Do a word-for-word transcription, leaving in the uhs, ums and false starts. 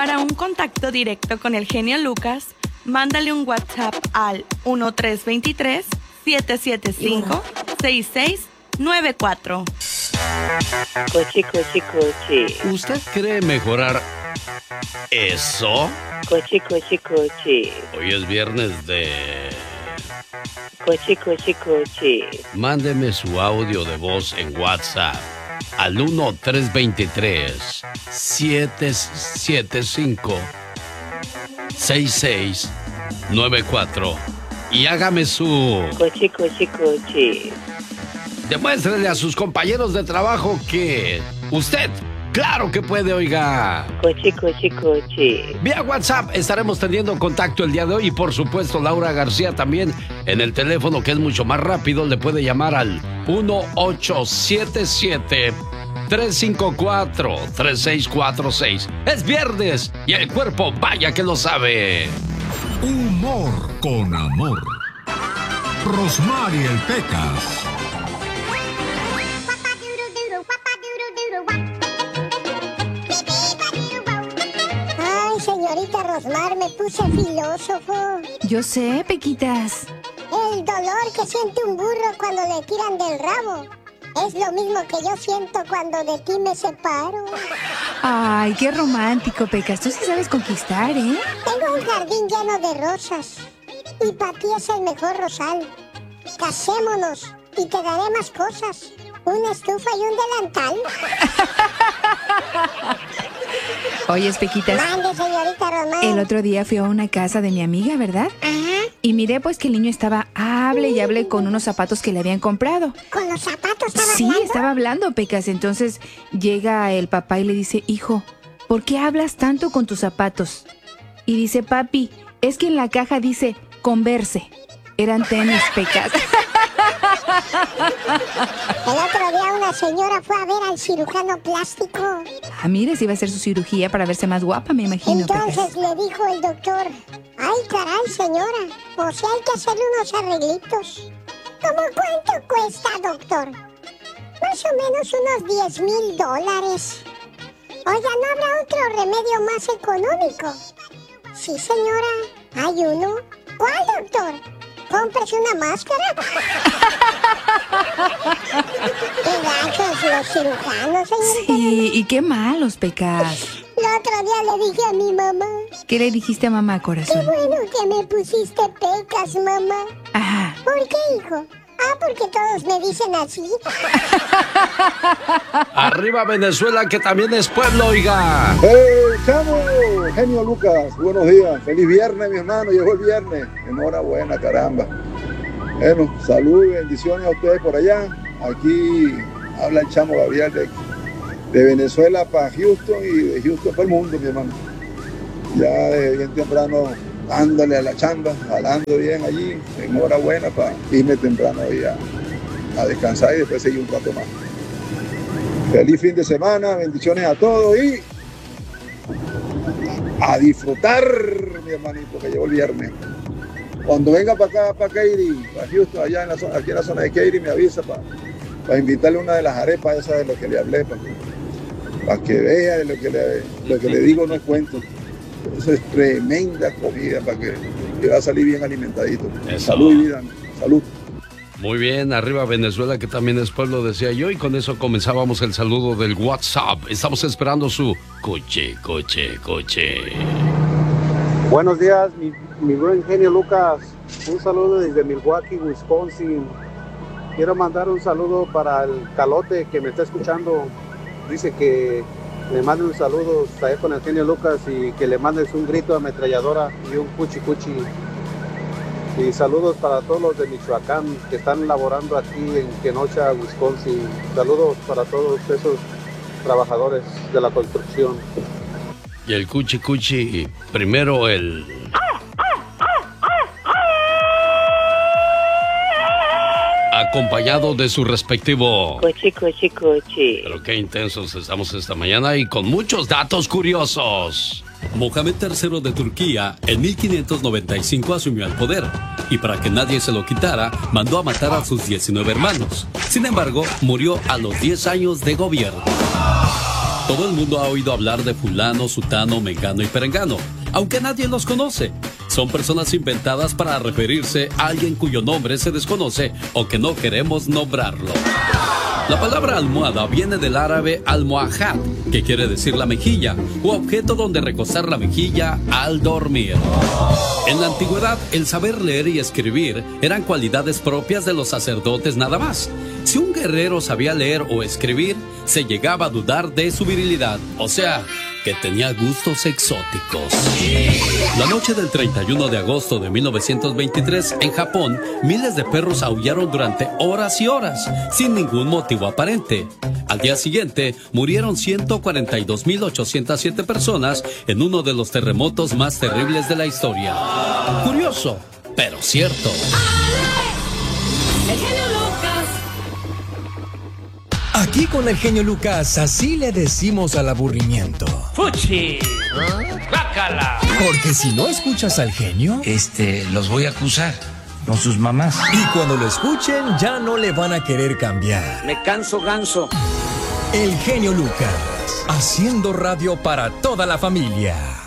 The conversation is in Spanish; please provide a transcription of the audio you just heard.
Para un contacto directo con el genio Lucas, mándale un WhatsApp al uno tres dos tres, siete siete cinco, seis seis nueve cuatro. Cochi, cochi, cochi. ¿Usted cree mejorar eso? Cochi, cochi, cochi. Hoy es viernes de... Cochi, cochi, cochi. Mándeme su audio de voz en WhatsApp al uno tres dos tres, siete siete cinco, seis seis nueve cuatro y hágame su... Cochi, cochi, cochi. Demuéstrele a sus compañeros de trabajo que usted, claro que puede, oiga. Cochi, cochi, cochi. Vía WhatsApp estaremos teniendo contacto el día de hoy y por supuesto Laura García también en el teléfono que es mucho más rápido. Le puede llamar al uno ocho siete siete, tres cinco cuatro, tres seis cuatro seis. Es viernes y el cuerpo vaya que lo sabe. Humor con amor. Rosmarie el Pecas. Ay, señorita Rosmar, me puse filósofo. Yo sé, Pequitas. El dolor que siente un burro cuando le tiran del rabo es lo mismo que yo siento cuando de ti me separo. Ay, qué romántico, Pecas. Tú sí sabes conquistar, ¿eh? Tengo un jardín lleno de rosas y para ti es el mejor rosal. Casémonos y te daré más cosas. Una estufa y un delantal. Oye, Pequitas. Mande, señorita Román. El otro día fui a una casa de mi amiga, ¿verdad? Ajá. Y miré pues que el niño estaba hable y hable con unos zapatos que le habían comprado. ¿Con los zapatos estaba Sí, hablando? estaba hablando, Pecas. Entonces llega el papá y le dice, hijo, ¿por qué hablas tanto con tus zapatos? Y dice, papi, es que en la caja dice Converse. Eran tenis, Pecas. El otro día una señora fue a ver al cirujano plástico. Ah, mire, si iba a hacer su cirugía para verse más guapa, me imagino, Entonces Pecas. le dijo el doctor, ay, caray, señora, o sea, hay que hacerle unos arreglitos. ¿Cómo cuánto cuesta, doctor? Más o menos unos diez mil dólares. Oiga, ¿no habrá otro remedio más económico? Sí, señora, hay uno. ¿Cuál, doctor? Cómprese una máscara. Qué gachos los cirujanos, señorita. Sí, y qué malos, Pecas. El otro día le dije a mi mamá, ¿Qué le dijiste a mamá, qué corazón? bueno que me pusiste Pecas, mamá. Ajá. ¿Por qué, hijo? Ah, porque todos me dicen así. Arriba Venezuela, que también es pueblo, oiga. ¡Hey, chamo! Genio Lucas, buenos días. Feliz viernes, mi hermano. Llegó el viernes. Enhorabuena, caramba. Bueno, salud y bendiciones a ustedes por allá. Aquí habla el chamo Gabriel de, de Venezuela para Houston y de Houston para el mundo, mi hermano. Ya desde bien temprano dándole a la chamba, jalando bien allí. Enhorabuena para irme temprano ahí a, a descansar y después seguir un rato más. Feliz fin de semana, bendiciones a todos y a disfrutar, mi hermanito, que llegó el viernes. Cuando venga para acá, para Katy, para Houston, allá en la zona, aquí en la zona de Katy, me avisa para, para invitarle una de las arepas esas de lo que le hablé, para que, para que vea de lo que le, lo que le digo, no es cuento. Eso es tremenda comida para que, que va a salir bien alimentadito. Eso. Salud y vida, salud. Muy bien, arriba Venezuela, que también es pueblo, decía yo, y con eso comenzábamos el saludo del WhatsApp. Estamos esperando su coche, coche, coche. Buenos días, mi, mi buen genio Lucas. Un saludo desde Milwaukee, Wisconsin. Quiero mandar un saludo para el Calote que me está escuchando. Dice que le mande un saludo allá con el genio Lucas y que le mandes un grito de ametralladora y un cuchi cuchi. Y saludos para todos los de Michoacán que están laborando aquí en Kenosha, Wisconsin. Saludos para todos esos trabajadores de la construcción. Y el cuchi cuchi, primero el... acompañado de su respectivo... Cochi, cochi, cochi. Pero qué intensos estamos esta mañana y con muchos datos curiosos. Mohamed tercero de Turquía en mil quinientos noventa y cinco asumió el poder y para que nadie se lo quitara mandó a matar a sus diecinueve hermanos. Sin embargo, murió a los diez años de gobierno. Todo el mundo ha oído hablar de fulano, sutano, mengano y perengano, aunque nadie los conoce. Son personas inventadas para referirse a alguien cuyo nombre se desconoce o que no queremos nombrarlo. La palabra almohada viene del árabe almohad, que quiere decir la mejilla, o objeto donde recostar la mejilla al dormir. En la antigüedad, el saber leer y escribir eran cualidades propias de los sacerdotes nada más. Si un guerrero sabía leer o escribir, se llegaba a dudar de su virilidad, o sea, que tenía gustos exóticos. La noche del treinta y uno de agosto de mil novecientos veintitrés, en Japón, miles de perros aullaron durante horas y horas, sin ningún motivo aparente. Al día siguiente, murieron ciento cuarenta y dos mil ochocientas siete personas en uno de los terremotos más terribles de la historia. Curioso, pero cierto. El genio Lucas. Aquí con el genio Lucas, así le decimos al aburrimiento. ¡Fuchi! ¡Bácala! Porque si no escuchas al genio, Este, los voy a acusar con sus mamás. y cuando lo escuchen, ya no le van a querer cambiar. Me canso ganso. El genio Lucas, haciendo radio para toda la familia.